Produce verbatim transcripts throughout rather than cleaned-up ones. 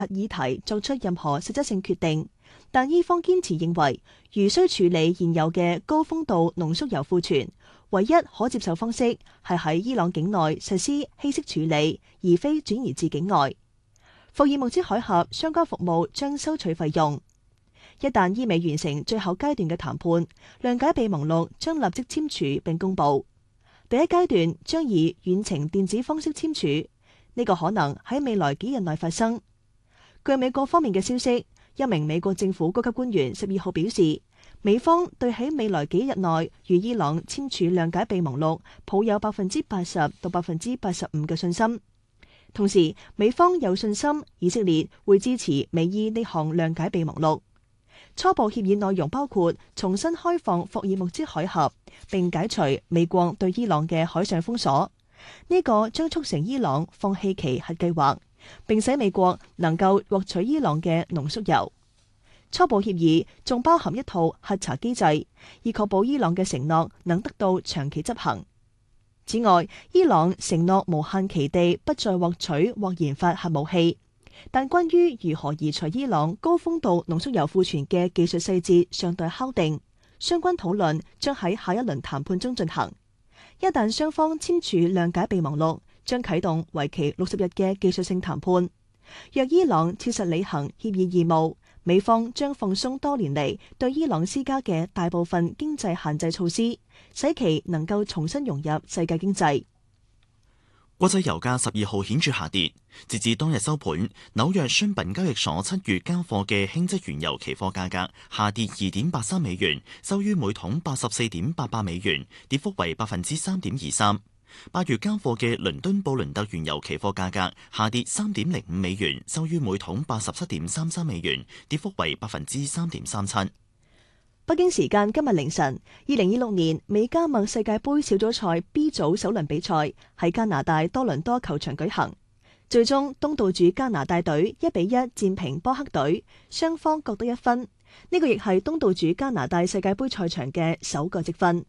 核議題作出任何實質性決定。但伊方堅持認為，如需處理現有嘅高豐度濃縮鈾庫存，唯一可接受方式係喺伊朗境內實施稀釋處理，而非轉移至境外。霍爾木茲海峽相關服務將收取費用。一旦伊美完成最後階段嘅談判，諒解備忘錄將立即簽署並公佈。第一階段將以遠程電子方式簽署，呢個可能喺未來幾日內發生。據美國方面嘅消息，一名美國政府高級官員十二號表示，美方對喺未來幾日內與伊朗簽署諒解備忘錄抱有百分之八十到百分之八十五嘅信心。同時，美方有信心以色列會支持美伊呢項諒解備忘錄。初步協議內容包括重新開放霍爾木茲海峽，並解除美國對伊朗嘅海上封鎖。呢個將促成伊朗放棄其核計劃，並使美國能夠獲取伊朗嘅濃縮鈾。初步協議仲包含一套核查機制，以確保伊朗嘅承諾能得到長期執行。此外，伊朗承諾無限期地不再獲取或研發核武器，但關於如何移除伊朗高豐度濃縮鈾庫存嘅技術細節尚待敲定，相關討論將喺下一輪談判中進行。一旦雙方簽署諒解備忘錄，將啟動為期六十日嘅技術性談判。若伊朗切實履行協議義務，美方將放鬆多年嚟對伊朗施加嘅大部分經濟限制措施，使其能夠重新融入世界經濟。 國際油價十二號顯著下跌，截至當日收盤，紐約商品交易所七月交貨嘅輕質原油期貨價格下跌二點八三美元，收於每桶八十四點八八美元，跌幅為百分之三點二三。八月交貨嘅倫敦布倫特原油期貨價格下跌三點零五美元，收於每桶八十七點三三美元，跌幅為百分之三點三七。 北京時間今日凌晨，二零二六年美加墨世界盃小組賽 B 組首輪比賽喺加拿大多倫多球場舉行，最終東道主加拿大隊一比一戰平波克隊，雙方各得一分。呢個亦係東道主加拿大世界盃賽場嘅首個積分。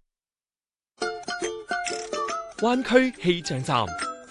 灣區氣象站。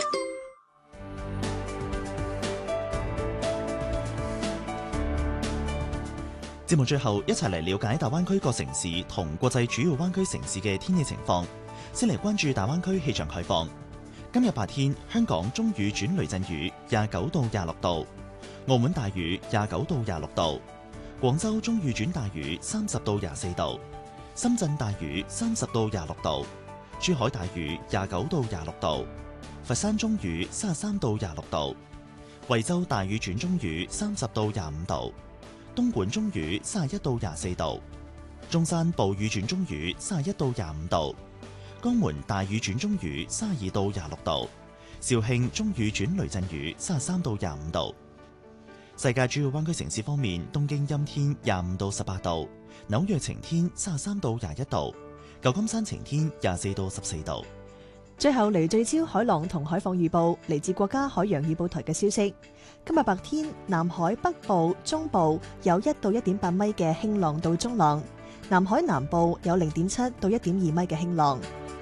節目最後一齊嚟了解大灣區各城市同國際主要灣區城市嘅天氣情況。先嚟關注大灣區氣象概況。今日白天，香港中雨轉雷陣雨，廿九到廿六度；澳門大雨，廿九到廿六度；廣州中雨轉大雨，三十到廿四度；深圳大雨，三十到廿六度；珠海大雨，廿九到廿六度；佛山中雨，三十三到廿六度；惠州大雨轉中雨，三十到廿五度；東莞中雨，三十一到廿四度；中山暴雨轉中雨，三十一到廿五度；江門大雨轉中雨，三十二到廿六度；肇慶中雨轉雷陣雨，三十三到廿五度。世界主要灣區城市方面，東京陰天廿五到十八度，紐約晴天三十三到廿一度，舊金山晴天廿四到十四度。 最後嚟聚焦海浪同海況預報，嚟自國家海洋預報台嘅消息。今日白天，南海北部、中部有一到一點八米嘅輕浪到中浪，南海南部有零點七到一點二米嘅輕浪。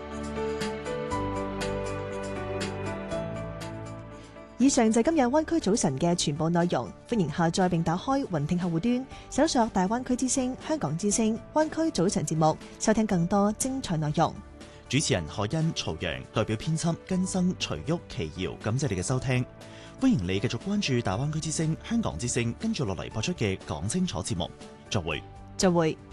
以上就係今日灣區早晨嘅全部內容，歡迎下載並打開雲聽客戶端，搜索大灣區之聲、香港之聲、灣區早晨節目，收聽更多精彩內容。 主持人海欣、曹陽，代表編輯根生、徐旭、奇瑤，感謝你嘅收聽。歡迎你繼續關注大灣區之聲、香港之聲，跟住落嚟播出嘅講清楚節目。再會， 再會。